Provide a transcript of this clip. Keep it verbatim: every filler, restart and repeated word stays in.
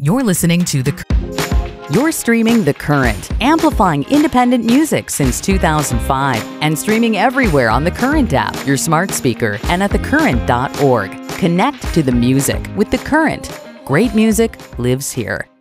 You're listening to The You're streaming The Current, amplifying independent music since two thousand five and streaming everywhere on The Current app, your smart speaker, and at the current dot org. Connect to the music with The Current. Great music lives here.